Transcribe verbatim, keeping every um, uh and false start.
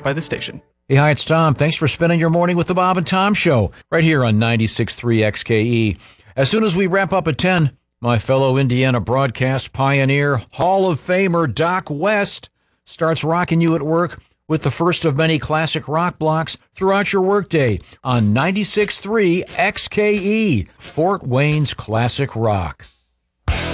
by the station. Hey, hi, it's Tom. Thanks for spending your morning with the Bob and Tom Show right here on ninety-six point three X K E. As soon as we wrap up at ten, my fellow Indiana broadcast pioneer, Hall of Famer Doc West starts rocking you at work with the first of many classic rock blocks throughout your workday on ninety-six point three X K E, Fort Wayne's classic rock.